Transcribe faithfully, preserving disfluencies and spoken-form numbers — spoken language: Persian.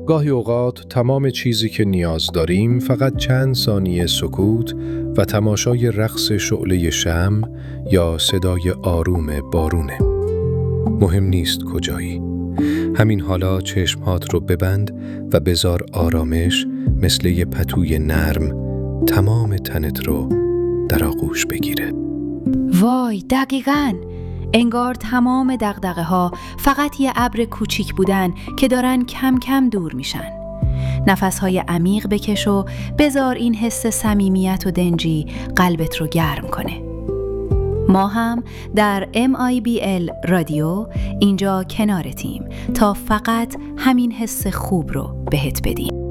گاهی اوقات تمام چیزی که نیاز داریم فقط چند ثانیه سکوت و تماشای رقص شعله شمع یا صدای آروم بارونه. مهم نیست کجایی. همین حالا چشمهات رو ببند و بذار آرامش مثل یه پتوی نرم تمام تنت رو در آغوش بگیره. وای، دقیقاً. انگار تمام دغدغه ها فقط یه ابر کوچیک بودن که دارن کم کم دور میشن. نفسهای عمیق بکش و بذار این حس صمیمیت و دنجی قلبت رو گرم کنه. ما هم در ام آی بی ال رادیو اینجا کنارتیم تا فقط همین حس خوب رو بهت بدیم.